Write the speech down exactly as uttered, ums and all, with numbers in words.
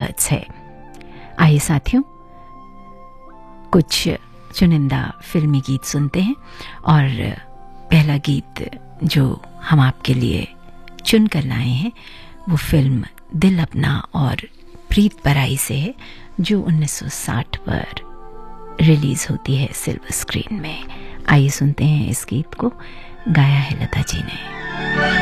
Words है। आइए साथियों, कुछ चुनिंदा फिल्मी गीत सुनते हैं और पहला गीत जो हम आपके लिए चुन कर लाए हैं वो फिल्म दिल अपना और प्रीत पराई से है, जो उन्नीस सौ साठ पर रिलीज होती है सिल्वर स्क्रीन में। आइए सुनते हैं इस गीत को, गाया है लता जी ने।